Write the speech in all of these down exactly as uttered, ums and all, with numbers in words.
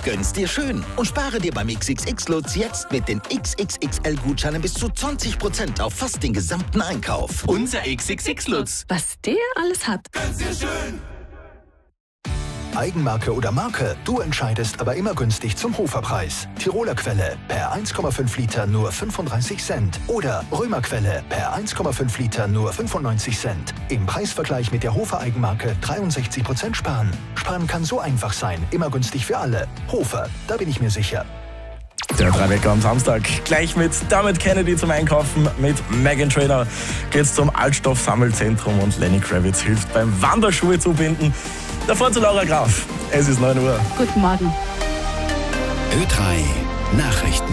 Gönn's dir schön und spare dir beim X X X-Lutz jetzt mit den X X X L-Gutscheinen bis zu zwanzig Prozent auf fast den gesamten Einkauf. Unser X X X-Lutz. Was der alles hat. Gönn's dir schön. Eigenmarke oder Marke, du entscheidest, aber immer günstig zum Hoferpreis. Tiroler Quelle per eins Komma fünf Liter nur fünfunddreißig Cent. Oder Römer Quelle per eins Komma fünf Liter nur fünfundneunzig Cent. Im Preisvergleich mit der Hofer Eigenmarke dreiundsechzig Prozent sparen. Sparen kann so einfach sein, immer günstig für alle. Hofer, da bin ich mir sicher. Der Dreiwecker am Samstag. Gleich mit Dermot Kennedy zum Einkaufen. Mit Meghan Trainor geht's zum Altstoffsammelzentrum und Lenny Kravitz hilft beim Wanderschuhe zubinden. Davor zu Laura Graf. Es ist neun Uhr. Guten Morgen. Ö drei Nachrichten.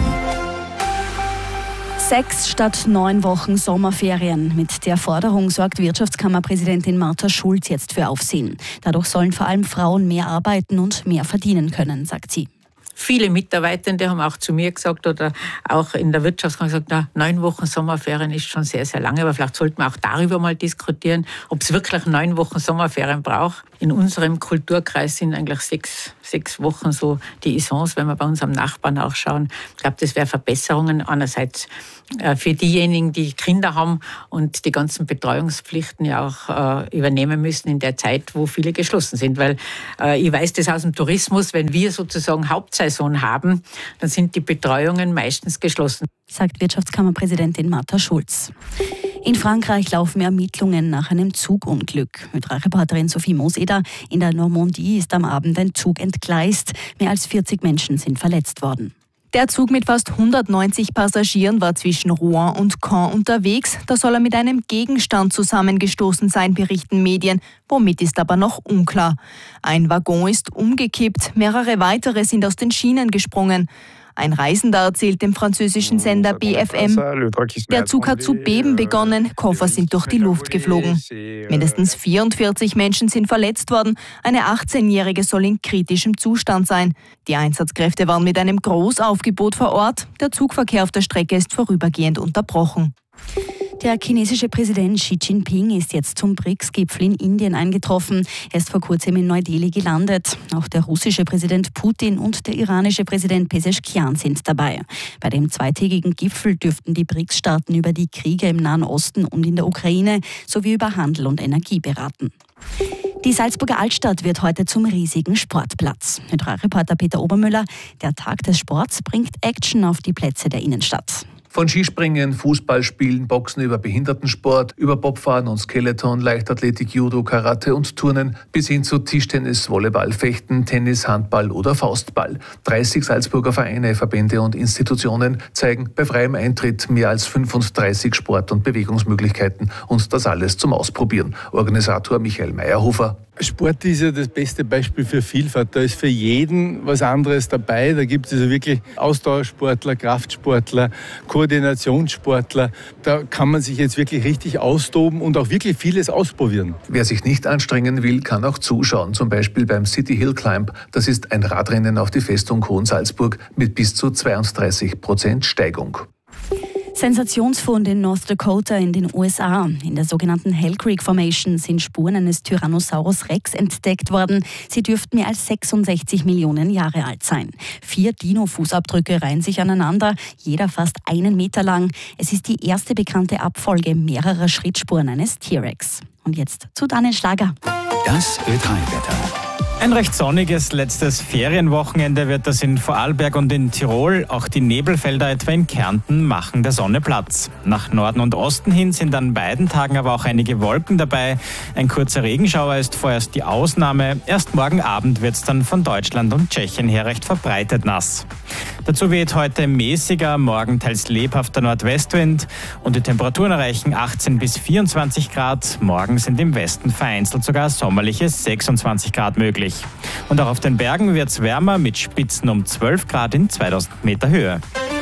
Sechs statt neun Wochen Sommerferien. Mit der Forderung sorgt Wirtschaftskammerpräsidentin Martha Schulz jetzt für Aufsehen. Dadurch sollen vor allem Frauen mehr arbeiten und mehr verdienen können, sagt sie. Viele Mitarbeitende haben auch zu mir gesagt oder auch in der Wirtschaftskammer gesagt, na, neun Wochen Sommerferien ist schon sehr, sehr lange. Aber vielleicht sollten wir auch darüber mal diskutieren, ob es wirklich neun Wochen Sommerferien braucht. In unserem Kulturkreis sind eigentlich sechs, sechs Wochen so die Essence, wenn wir bei unserem Nachbarn auch schauen. Ich glaube, das wäre Verbesserungen. Einerseits für diejenigen, die Kinder haben und die ganzen Betreuungspflichten ja auch äh, übernehmen müssen in der Zeit, wo viele geschlossen sind. Weil äh, ich weiß das aus dem Tourismus, wenn wir sozusagen Hauptsaison haben, dann sind die Betreuungen meistens geschlossen. Sagt Wirtschaftskammerpräsidentin Martha Schulz. In Frankreich laufen Ermittlungen nach einem Zugunglück. Ö drei Reporterin Sophie Moseder. In der Normandie ist am Abend ein Zug entgleist. Mehr als vierzig Menschen sind verletzt worden. Der Zug mit fast hundertneunzig Passagieren war zwischen Rouen und Caen unterwegs. Da soll er mit einem Gegenstand zusammengestoßen sein, berichten Medien. Womit ist aber noch unklar. Ein Waggon ist umgekippt, mehrere weitere sind aus den Schienen gesprungen. Ein Reisender erzählt dem französischen Sender B F M, der Zug hat zu beben begonnen, Koffer sind durch die Luft geflogen. Mindestens vierundvierzig Menschen sind verletzt worden, eine achtzehnjährige soll in kritischem Zustand sein. Die Einsatzkräfte waren mit einem Großaufgebot vor Ort, der Zugverkehr auf der Strecke ist vorübergehend unterbrochen. Der chinesische Präsident Xi Jinping ist jetzt zum BRICS-Gipfel in Indien eingetroffen. Er ist vor kurzem in Neu-Delhi gelandet. Auch der russische Präsident Putin und der iranische Präsident Pezeshkian sind dabei. Bei dem zweitägigen Gipfel dürften die BRICS-Staaten über die Kriege im Nahen Osten und in der Ukraine sowie über Handel und Energie beraten. Die Salzburger Altstadt wird heute zum riesigen Sportplatz. Ö drei Reporter Peter Obermüller, der Tag des Sports bringt Action auf die Plätze der Innenstadt. Von Skispringen, Fußballspielen, Boxen über Behindertensport, über Bobfahren und Skeleton, Leichtathletik, Judo, Karate und Turnen bis hin zu Tischtennis, Volleyball, Fechten, Tennis, Handball oder Faustball. dreißig Salzburger Vereine, Verbände und Institutionen zeigen bei freiem Eintritt mehr als fünfunddreißig Sport- und Bewegungsmöglichkeiten und das alles zum Ausprobieren. Organisator Michael Meyerhofer. Sport ist ja das beste Beispiel für Vielfalt. Da ist für jeden was anderes dabei. Da gibt es also wirklich Ausdauersportler, Kraftsportler, Koordinationssportler. Da kann man sich jetzt wirklich richtig austoben und auch wirklich vieles ausprobieren. Wer sich nicht anstrengen will, kann auch zuschauen. Zum Beispiel beim City Hill Climb. Das ist ein Radrennen auf die Festung Hohensalzburg mit bis zu zweiunddreißig Prozent Steigung. Sensationsfund in North Dakota in den U S A. In der sogenannten Hell Creek Formation sind Spuren eines Tyrannosaurus Rex entdeckt worden. Sie dürften mehr als sechsundsechzig Millionen Jahre alt sein. Vier Dino-Fußabdrücke reihen sich aneinander, jeder fast einen Meter lang. Es ist die erste bekannte Abfolge mehrerer Schrittspuren eines T-Rex. Und jetzt zu Daniel Schlager. Das Ö drei Wetter. Ein recht sonniges letztes Ferienwochenende wird das in Vorarlberg und in Tirol. Auch die Nebelfelder etwa in Kärnten machen der Sonne Platz. Nach Norden und Osten hin sind an beiden Tagen aber auch einige Wolken dabei. Ein kurzer Regenschauer ist vorerst die Ausnahme. Erst morgen Abend wird es dann von Deutschland und Tschechien her recht verbreitet nass. Dazu weht heute mäßiger, morgen teils lebhafter Nordwestwind und die Temperaturen erreichen achtzehn bis vierundzwanzig Grad. Morgen sind im Westen vereinzelt sogar sommerliche sechsundzwanzig Grad möglich. Und auch auf den Bergen wird es wärmer mit Spitzen um zwölf Grad in zweitausend Meter Höhe.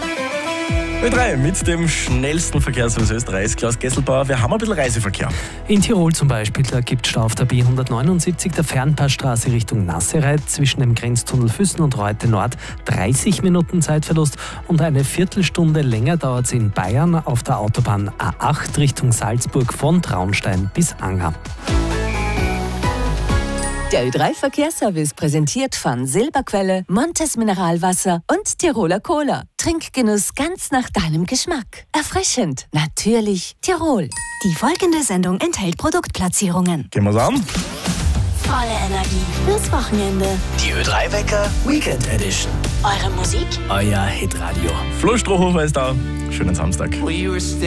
Ö drei mit dem schnellsten Verkehrsservice Österreichs, Klaus Gesselbauer. Wir haben ein bisschen Reiseverkehr. In Tirol zum Beispiel, da gibt es Stau auf der B hundertneunundsiebzig, der Fernpassstraße Richtung Nassereit, zwischen dem Grenztunnel Füssen und Reute Nord dreißig Minuten Zeitverlust und eine Viertelstunde länger dauert es in Bayern auf der Autobahn A acht Richtung Salzburg von Traunstein bis Anger. Der Ö drei Verkehrsservice präsentiert von Silberquelle, Montes Mineralwasser und Tiroler Cola. Trinkgenuss ganz nach deinem Geschmack. Erfrischend, natürlich Tirol. Die folgende Sendung enthält Produktplatzierungen. Gehen wir's an. Volle Energie fürs Wochenende. Die Ö drei Wecker Weekend Edition. Eure Musik, Euer Hitradio. Flo Strohhofer ist da. Schönen Samstag.